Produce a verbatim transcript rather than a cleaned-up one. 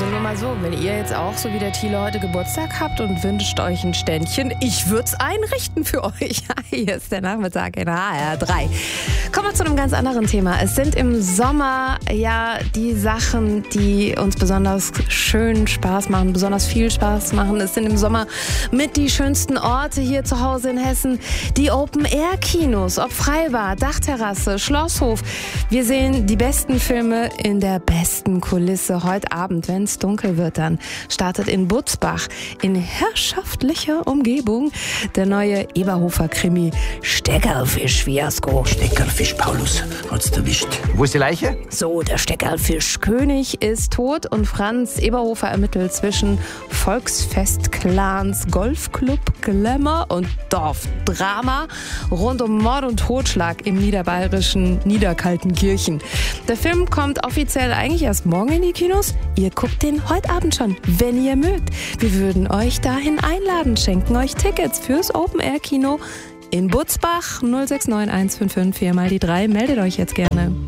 nur mal so, wenn ihr jetzt auch so wie der Thiele heute Geburtstag habt und wünscht euch ein Ständchen, ich würde es einrichten für euch. Hier ist der Nachmittag in H R drei. Kommen wir zu einem ganz anderen Thema. Es sind im Sommer ja die Sachen, die uns besonders schön Spaß machen, besonders viel Spaß machen. Es sind im Sommer mit die schönsten Orte hier zu Hause in Hessen. Die Open-Air-Kinos, ob Freibad, Dachterrasse, Schlosshof. Wir sehen die besten Filme in der besten Kulisse. Heute Abend, wenn es dunkel wird, dann startet in Butzbach in herrschaftlicher Umgebung der neue Eberhofer-Krimi Steckerlfisch-Fiasko. Steckerlfisch, Paulus, hat's erwischt. Wo ist die Leiche? So, der Steckerlfisch-König ist tot und Franz Eberhofer ermittelt zwischen Volksfest-Clans, Golfclub, Glamour und Dorfdrama rund um Mord und Totschlag im niederbayerischen Niederkaltenkirchen. Der Film kommt offiziell eigentlich erst morgen in die Kinos. Ihr guckt den heute Abend schon, wenn ihr mögt. Wir würden euch dahin einladen, schenken euch Tickets fürs Open-Air-Kino in Butzbach. null sechs neun eins fünf fünf vier mal die drei. Meldet euch jetzt gerne.